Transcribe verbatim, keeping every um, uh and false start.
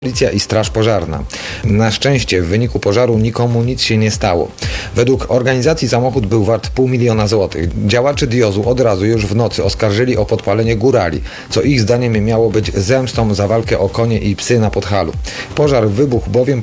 Policja i straż pożarna. Na szczęście w wyniku pożaru nikomu nic się nie stało. Według organizacji samochód był wart pół miliona złotych. Działacze Diozu od razu już w nocy oskarżyli o podpalenie górali, co ich zdaniem miało być zemstą za walkę o konie i psy na Podhalu. Pożar wybuchł bowiem